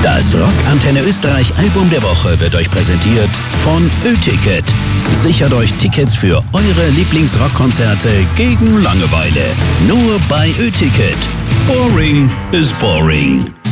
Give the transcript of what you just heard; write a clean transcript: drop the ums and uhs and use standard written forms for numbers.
Das Rock Antenne Österreich Album der Woche wird euch präsentiert von Ö-Ticket. Sichert euch Tickets für eure Lieblingsrockkonzerte gegen Langeweile. Nur bei Ö-Ticket. Boring is boring.